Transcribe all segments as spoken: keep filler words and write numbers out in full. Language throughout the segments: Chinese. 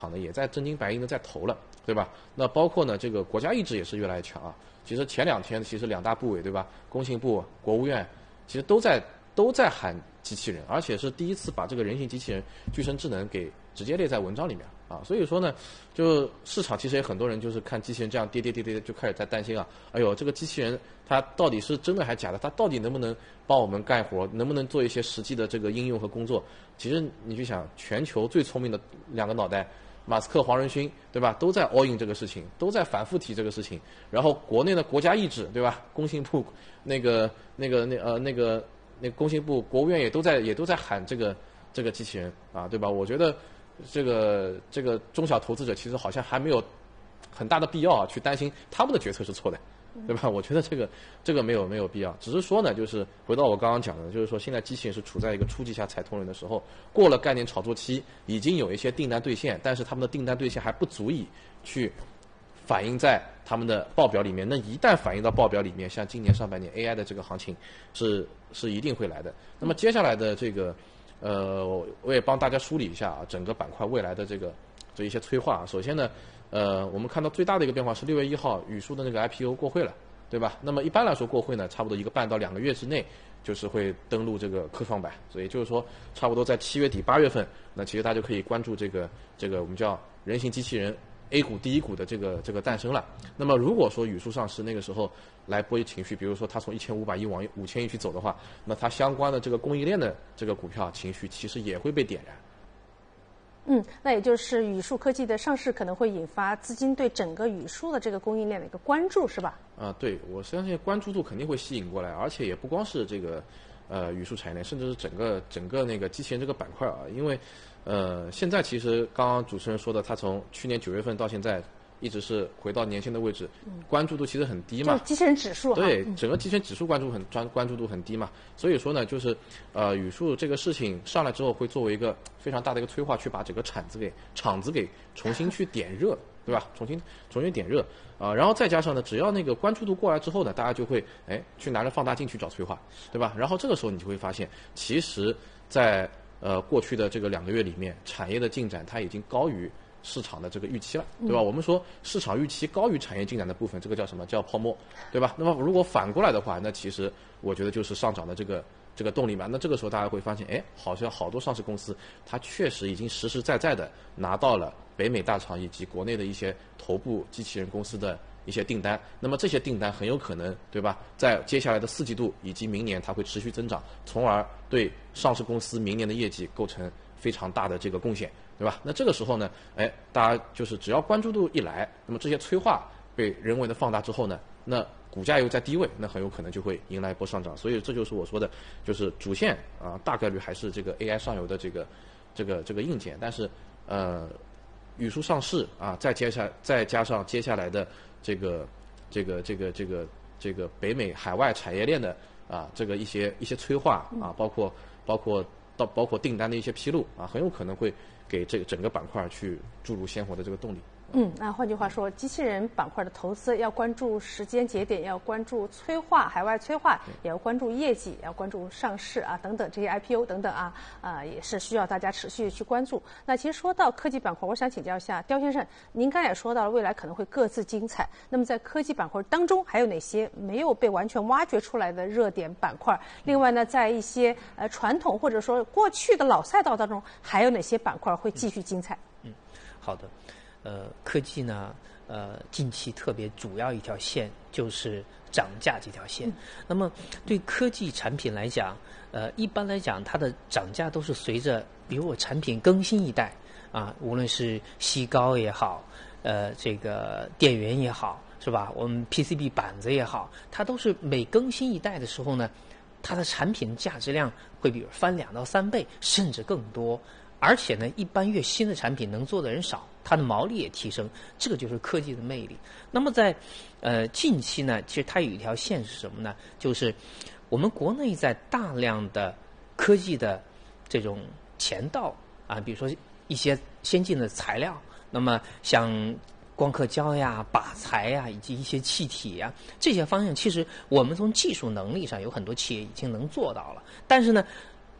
呢也在真金白银的在投了，对吧？那包括呢这个国家意志也是越来越强啊。其实前两天其实两大部委，对吧？工信部、国务院其实都在都在喊机器人，而且是第一次把这个人形机器人、具身智能给直接列在文章里面啊。所以说呢，就市场其实也很多人就是看机器人这样跌跌跌跌，就开始在担心啊，哎呦，这个机器人它到底是真的还是假的？它到底能不能帮我们干活？能不能做一些实际的这个应用和工作？其实你去想，全球最聪明的两个脑袋。马斯克、黄仁勋，对吧？都在 all in 这个事情，都在反复提这个事情。然后国内的国家意志，对吧？工信部那个、那个、那呃、那个、那个工信部、国务院也都在也都在喊这个这个机器人啊，对吧？我觉得这个这个中小投资者其实好像还没有很大的必要啊，去担心他们的决策是错的。对吧？我觉得这个这个没有没有必要，只是说呢，就是回到我刚刚讲的，就是说现在机器人是处在一个初级下踩同仁的时候，过了概念炒作期，已经有一些订单兑现，但是他们的订单兑现还不足以去反映在他们的报表里面。那一旦反映到报表里面，像今年上半年 A I 的这个行情是是一定会来的。那么接下来的这个呃，我也帮大家梳理一下啊，整个板块未来的这个这一些催化。首先呢。呃，我们看到最大的一个变化是六月一号宇树的那个 I P O 过会了，对吧？那么一般来说过会呢，差不多一个半到两个月之内，就是会登陆这个科创板，所以就是说，差不多在七月底八月份，那其实大家就可以关注这个这个我们叫人形机器人 A 股第一股的这个这个诞生了。那么如果说宇树上市那个时候来波及情绪，比如说它从一千五百亿往五千亿去走的话，那它相关的这个供应链的这个股票情绪其实也会被点燃。 嗯，那也就是宇树科技的上市可能会引发资金对整个宇树的这个供应链的一个关注，是吧？ 啊，对，我相信关注度肯定会吸引过来，而且也不光是这个呃宇树产业链，甚至是整个整个那个机器人这个板块啊，因为呃现在其实刚刚主持人说的，他从去年九月份到现在。一直是回到年线的位置，关注度其实很低嘛。 就是机器人指数。 对，整个机器人指数关注很关关注度很低嘛。所以说呢，就是呃，宇树这个事情上来之后，会作为一个非常大的一个催化，去把整个厂子给厂子给重新去点热，对吧？重新重新点热啊、呃，然后再加上呢，只要那个关注度过来之后呢，大家就会哎去拿着放大镜去找催化，对吧？然后这个时候你就会发现，其实在呃过去的这个两个月里面，产业的进展它已经高于。市场的这个预期了，对吧？嗯、我们说市场预期高于产业进展的部分，这个叫什么？叫泡沫，对吧？那么如果反过来的话，那其实我觉得就是上涨的这个这个动力嘛。那这个时候大家会发现，哎，好像好多上市公司它确实已经实实在在的拿到了北美大厂以及国内的一些头部机器人公司的一些订单。那么这些订单很有可能，对吧？在接下来的四季度以及明年，它会持续增长，从而对上市公司明年的业绩构成非常大的这个贡献。对吧？那这个时候呢，哎，大家就是只要关注度一来，那么这些催化被人为的放大之后呢，那股价又在低位，那很有可能就会迎来一波上涨。所以这就是我说的，就是主线啊，大概率还是这个 A I 上游的这个这个这个硬件，但是呃，宇树上市啊，再接下再加上接下来的这个这个这个这个这个北美海外产业链的啊，这个一些一些催化啊，包括包括到包括订单的一些披露啊，很有可能会。给这个整个板块去注入鲜活的这个动力。 嗯，那换句话说，机器人板块的投资要关注时间节点，要关注催化、海外催化，也要关注业绩，也要关注上市啊等等这些 I P O 等等啊，啊、呃、也是需要大家持续去关注。那其实说到科技板块，我想请教一下刁先生，您刚才也说到了未来可能会各自精彩。那么在科技板块当中，还有哪些没有被完全挖掘出来的热点板块？另外呢，在一些呃传统或者说过去的老赛道当中，还有哪些板块会继续精彩？ 嗯，好的。呃，科技呢，呃，近期特别主要一条线就是涨价这条线。嗯、那么对科技产品来讲，呃，一般来讲它的涨价都是随着，比如我产品更新一代啊，无论是矽膏也好，呃，这个电源也好，是吧？我们 P C B 板子也好，它都是每更新一代的时候呢，它的产品价值量会比如翻两到三倍，甚至更多。而且呢，一般越新的产品能做的人少，它的毛利也提升，这个就是科技的魅力。那么在呃近期呢，其实它有一条线是什么呢？就是我们国内在大量的科技的这种前道啊，比如说一些先进的材料，那么像光刻胶呀、靶材呀，以及一些气体呀，这些方向，其实我们从技术能力上有很多企业已经能做到了，但是呢。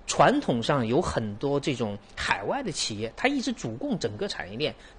传统上有很多这种海外的企业，它一直主供整个产业链。